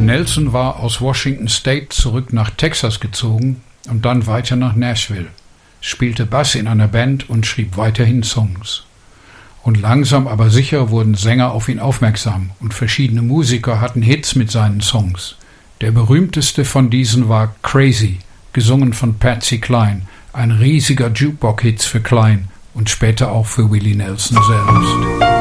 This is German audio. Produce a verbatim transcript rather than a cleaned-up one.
Nelson war aus Washington State zurück nach Texas gezogen und dann weiter nach Nashville, spielte Bass in einer Band und schrieb weiterhin Songs. Und langsam aber sicher wurden Sänger auf ihn aufmerksam und verschiedene Musiker hatten Hits mit seinen Songs. Der berühmteste von diesen war Crazy, gesungen von Patsy Cline, ein riesiger Jukebox-Hit für Cline und später auch für Willie Nelson selbst.